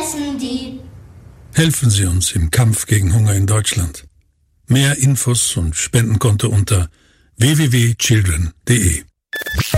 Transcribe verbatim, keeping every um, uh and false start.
essen die. Helfen Sie uns im Kampf gegen Hunger in Deutschland. Mehr Infos und Spendenkonto unter w w w punkt children punkt d e.